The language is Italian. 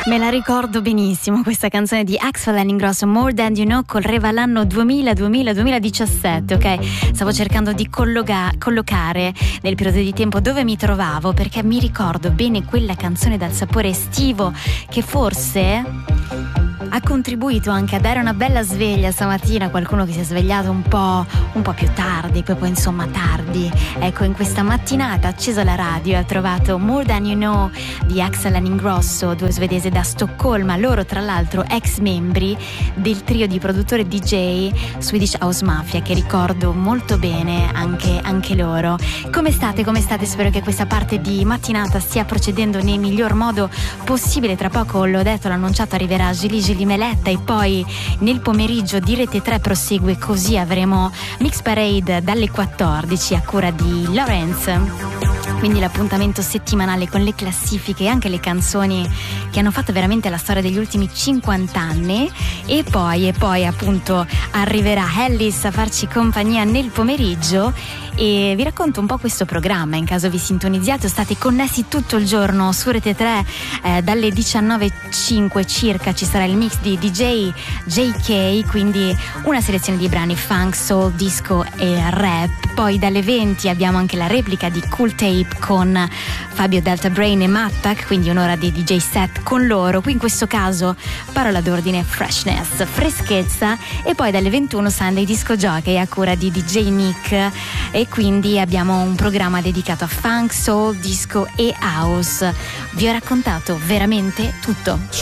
Me la ricordo benissimo questa canzone di Axel Ingrosso, More Than You Know, correva l'anno 2017, ok? Stavo cercando di collocare nel periodo di tempo dove mi trovavo, perché mi ricordo bene quella canzone dal sapore estivo che forse ha contribuito anche a dare una bella sveglia stamattina a qualcuno che si è svegliato un po' più tardi, poi insomma tardi. Ecco, in questa mattinata ha acceso la radio e ha trovato More Than You Know di Axel Ingrosso, due svedesi da Stoccolma, loro tra l'altro ex membri del trio di produttori DJ Swedish House Mafia, che ricordo molto bene anche loro. Come state? Spero che questa parte di mattinata stia procedendo nel miglior modo possibile. Tra poco, l'ho detto, l'ho annunciato, arriverà Gili Meletta e poi nel pomeriggio di Rete 3 prosegue, così avremo Mix Parade dalle 14 a cura di Lorenz. Quindi l'appuntamento settimanale con le classifiche e anche le canzoni che hanno fatto veramente la storia degli ultimi 50 anni. E poi appunto arriverà Ellis a farci compagnia nel pomeriggio. E vi racconto un po' questo programma, in caso vi sintonizziate o state connessi tutto il giorno su Rete 3, dalle 19.05 circa ci sarà il mix di DJ JK, quindi una selezione di brani funk, soul, disco e rap. Poi dalle 20 abbiamo anche la replica di Cool Tape con Fabio Delta Brain e Mattak, quindi un'ora di DJ set con loro. Qui in questo caso parola d'ordine freshness, freschezza. E poi dalle 21 Sunday Disco Jockey a cura di DJ Nick, e quindi abbiamo un programma dedicato a funk, soul, disco e house. Vi ho raccontato veramente tutto.